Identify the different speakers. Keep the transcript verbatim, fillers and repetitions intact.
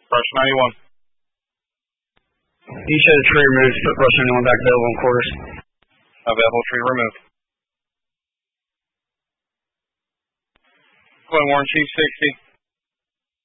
Speaker 1: Brush ninety-one.
Speaker 2: You said the tree removed, put brush ninety-one back available in quarters.
Speaker 1: Available tree removed. Glen Warren, Chief sixty.